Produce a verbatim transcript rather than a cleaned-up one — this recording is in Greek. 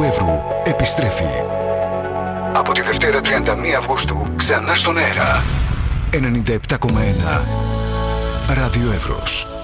Εύρου επιστρέφει. Από τη Δευτέρα τριάντα μία Αυγούστου ξανά στον αέρα. ενενήντα επτά κόμμα ένα Ράδιο Εύρος.